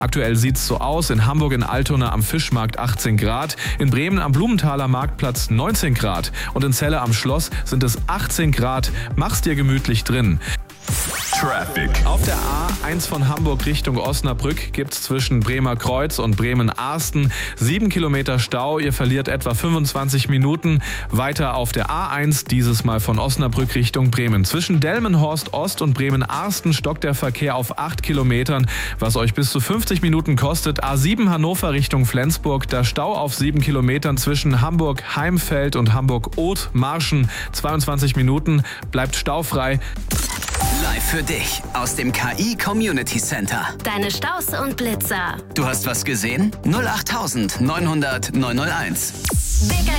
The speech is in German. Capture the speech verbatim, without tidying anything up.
Aktuell sieht's so aus, in Hamburg in Altona am Fischmarkt achtzehn Grad, in Bremen am Blumenthaler Marktplatz neunzehn Grad und in Celle am Schloss sind es achtzehn Grad. Mach's dir gemütlich drin. Traffic. Auf der A eins von Hamburg Richtung Osnabrück gibt's zwischen Bremer Kreuz und Bremen-Arsten sieben Kilometer Stau. Ihr verliert etwa fünfundzwanzig Minuten. Weiter auf der A eins, dieses Mal von Osnabrück Richtung Bremen. Zwischen Delmenhorst Ost und Bremen-Arsten stockt der Verkehr auf acht Kilometern, was euch bis zu fünfzig Minuten kostet. A sieben Hannover Richtung Flensburg, der Stau auf sieben Kilometern zwischen Hamburg-Heimfeld und Hamburg-Oth-Marschen. zweiundzwanzig Minuten, bleibt staufrei. Live für dich aus dem K I Community Center. Deine Staus und Blitzer. Du hast was gesehen? null acht neunhundert neunhundert neunhunderteins. Big